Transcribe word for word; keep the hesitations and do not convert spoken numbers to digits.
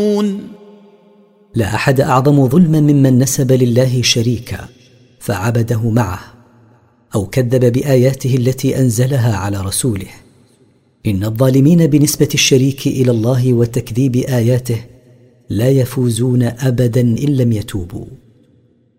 لا أحد أعظم ظلما ممن نسب لله شريكا فعبده معه أو كذب بآياته التي أنزلها على رسوله. إن الظالمين بنسبة الشريك إلى الله وتكذيب آياته لا يفوزون أبدا إن لم يتوبوا.